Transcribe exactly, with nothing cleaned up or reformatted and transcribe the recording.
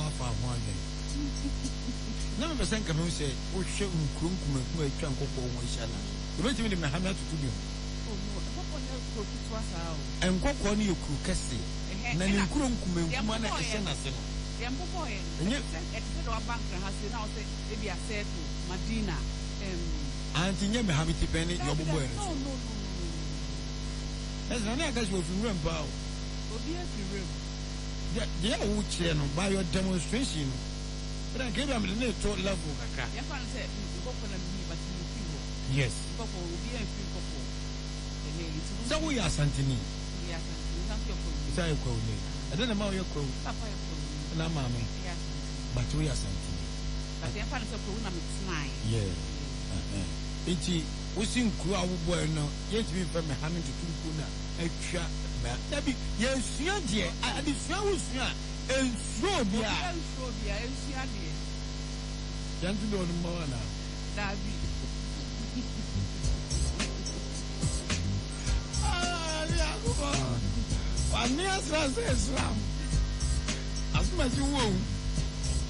afa ho ade na me pesen kan ho se wo hwe nkuru nkuma ku atwa nkokɔ ho hia na e be timi de me ha me atutu bi oh no nkokɔ ne ko tutu asa o nkokɔ ne yekuru kese na ne nkuru nkuma nkuma na ehye na se no ya mbokɔ ye enye e te do bank ha se na o se e bi aseto Madina em anti nye me ha biti peni yo bobo ere no no no esa na ga so fi nwem ba o obi e fi rem de ya wo kire no by your demonstration no but ke bia me na to level kaka ya fa se nkokɔ na mi ba ti fi ho yes nkokɔ obi e fi nkokɔ ele itu so wo ya santini ya santini santi okɔ isa e kwa ule ade na ma wo ye kwa papa ye kwa na mama ya but wo ya santini but ya fa se ko na me tnai yeah eh enti wosi nkuru awobɔ no yɛtumi mfa me ha no tutu na atwa na bi yɛsua deɛ adesua wo sua ensuo bia ensuo bia ensua deɛ yantu do no ma na dabi ah ya ko wa ni asra Islam asuma ji wo